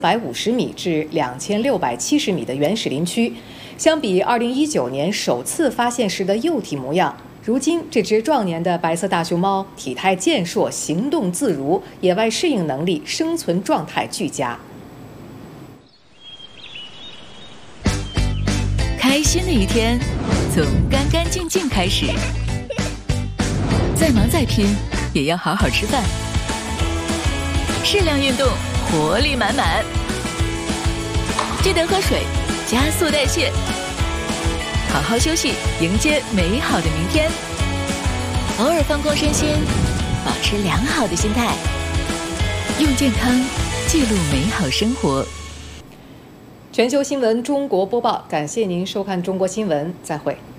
150米至2670米的原始林区，相比2019年首次发现时的幼体模样，如今这只壮年的白色大熊猫体态健硕，行动自如，野外适应能力、生存状态俱佳。 开心的一天从干干净净开始，再忙再拼也要好好吃饭，适量运动，活力满满。记得喝水，加速代谢，好好休息，迎接美好的明天。偶尔放空身心，保持良好的心态，用健康记录美好生活。 全球新闻中国播报，感谢您收看中国新闻，再会。